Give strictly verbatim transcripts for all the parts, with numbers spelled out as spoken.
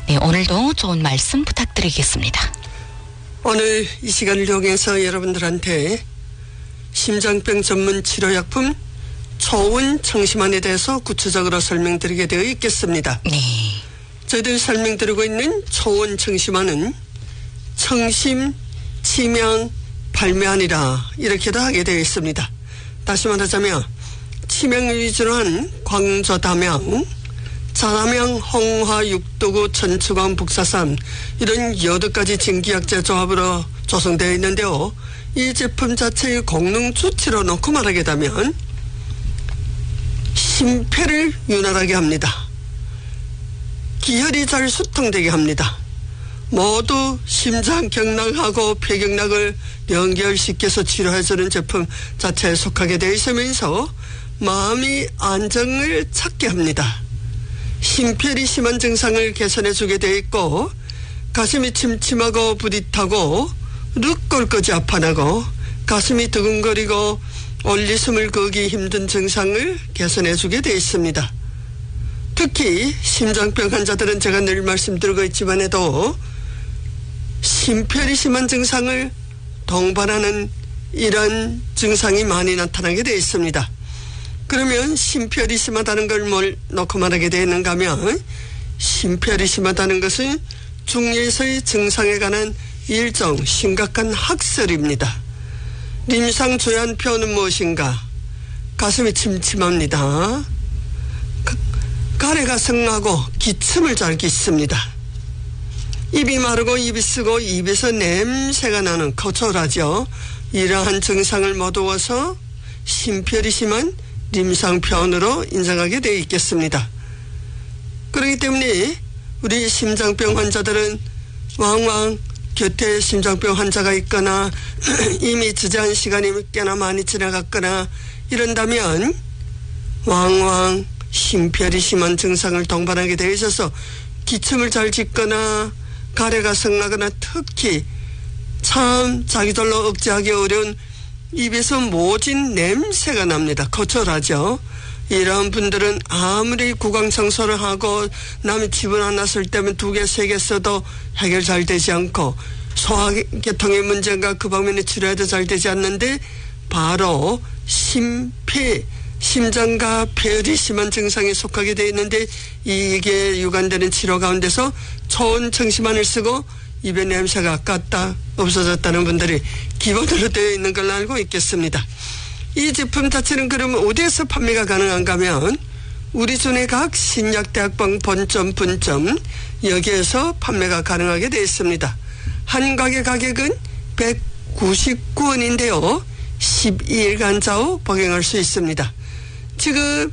네, 오늘도 좋은 말씀 부탁드리겠습니다. 오늘 이 시간을 이용해서 여러분들한테 심장병 전문 치료약품 초운 청심환에 대해서 구체적으로 설명드리게 되어 있겠습니다. 네. 저희들 설명드리고 있는 초운 청심환은 청심, 치명, 발매하니라 이렇게도 하게 되어 있습니다. 다시 말하자면 치명 위주로 한 광저담양, 자담양, 홍화, 육두구, 천추광, 북사삼 이런 여덟 가지 진기약재 조합으로 조성되어 있는데요. 이 제품 자체의功能 주치로 놓고 말하게 되면 심폐를 윤활하게 합니다. 기혈이 잘 수통되게 합니다. 모두 심장 경락하고 폐경락을 연결시켜서 치료해주는 제품 자체에 속하게 되어 있으면서 마음이 안정을 찾게 합니다. 심폐리 심한 증상을 개선해주게 되어 있고 가슴이 침침하고 부릿하고 늑골까지 아파나고 가슴이 두근거리고 올리숨을 거기 힘든 증상을 개선해주게 되어 있습니다. 특히 심장병 환자들은 제가 늘 말씀드리고 있지만 해도 심폐리 심한 증상을 동반하는 이런 증상이 많이 나타나게 되어 있습니다. 그러면 심폐리 심하다는 걸 뭘 놓고 말하게 되는가 하면 심폐리 심하다는 것은 중에서의 증상에 관한 일종 심각한 학설입니다. 임상조회한 표현은 무엇인가? 가슴이 침침합니다. 가래가 성하고 기침을 잘 깃습니다. 입이 마르고 입이 쓰고 입에서 냄새가 나는 거철하죠. 이러한 증상을 모두어서 심폐리 심한 임상 표현으로 인정하게 되어 있겠습니다. 그렇기 때문에 우리 심장병 환자들은 왕왕 곁에 심장병 환자가 있거나 이미 주저한 시간이 꽤나 많이 지나갔거나 이런다면 왕왕 심폐리 심한 증상을 동반하게 되어 있어서 기침을 잘 짓거나 가래가 성나거나 특히 참 자기들로 억제하기 어려운 입에서 모진 냄새가 납니다. 거철하죠. 이런 분들은 아무리 구강청소를 하고 남이 집을 안 났을 때면 두 개, 세 개 써도 해결 잘 되지 않고 소화계통의 문제가 그 방면에 치료해도 잘 되지 않는데 바로 심폐, 심장과 폐열이 심한 증상에 속하게 되어 있는데 이게 유관되는 치료 가운데서 초운 청심환을 쓰고 입에 냄새가 깠다 없어졌다는 분들이 기본으로 되어 있는 걸로 알고 있겠습니다. 이 제품 자체는 그러면 어디에서 판매가 가능한가 하면 우리 존의 각 신약대학병 본점 분점 여기에서 판매가 가능하게 되어 있습니다. 한 가게 가격은 백구십구 원인데요. 십이 일간 좌우 복용할 수 있습니다. 지금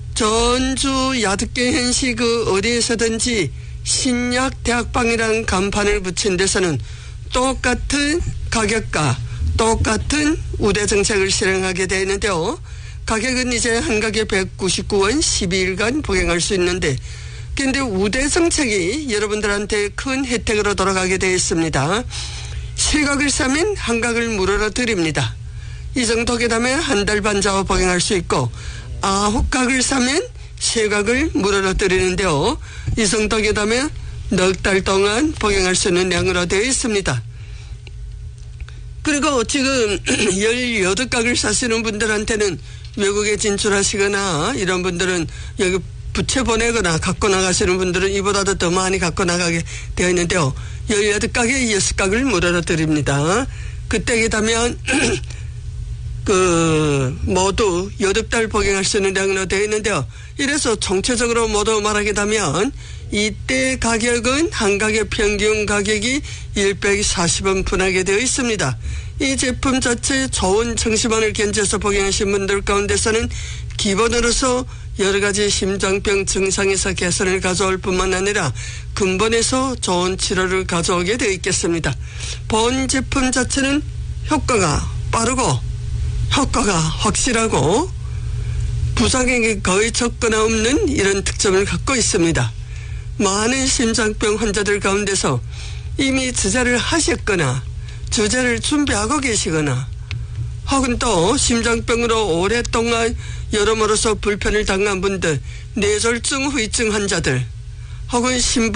전주 야득교 현시 그 어디에서든지 신약대학방이라는 간판을 붙인 데서는 똑같은 가격과 똑같은 우대 정책을 실행하게 되어 있는데요. 가격은 이제 한 가게 백구십구 원 십이 일간 복용할 수 있는데 그런데 우대 정책이 여러분들한테 큰 혜택으로 돌아가게 되어 있습니다. 세 각을 사면 한 각을 무료로 드립니다. 이 정도 계다면 한 달 반 좌우 복용할 수 있고 아홉 각을 사면 세 각을 무료로 드리는데요. 이 정도 계다면 넉 달 동안 복용할 수 있는 양으로 되어 있습니다. 그리고 지금 열여덟 각을 사시는 분들한테는 외국에 진출하시거나 이런 분들은 여기 부채 보내거나 갖고 나가시는 분들은 이보다도 더 많이 갖고 나가게 되어 있는데요. 열여덟 각에 여섯 각을 무료로 드립니다. 그때 계다면 그 모두 여덟 달 복용할 수 있는 양으로 되어 있는데요. 이래서 총체적으로 모두 말하게 되면 이때 가격은 한 가게 평균 가격이 백사십 원 분하게 되어 있습니다. 이 제품 자체 좋은 청심환을 견제해서 복용하신 분들 가운데서는 기본으로서 여러 가지 심장병 증상에서 개선을 가져올 뿐만 아니라 근본에서 좋은 치료를 가져오게 되어 있겠습니다. 본 제품 자체는 효과가 빠르고 효과가 확실하고 부작용이 거의 적거나 없는 이런 특점을 갖고 있습니다. 많은 심장병 환자들 가운데서 이미 주제를 하셨거나 주제를 준비하고 계시거나 혹은 또 심장병으로 오랫동안 여러모로서 불편을 당한 분들, 뇌졸중 후유증 환자들 혹은 심부